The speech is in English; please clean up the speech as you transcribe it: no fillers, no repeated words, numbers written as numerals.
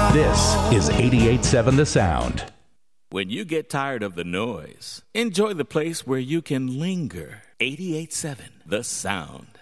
This is 88.7 The Sound. When you get tired of the noise, enjoy the place where you can linger. 88.7 The Sound.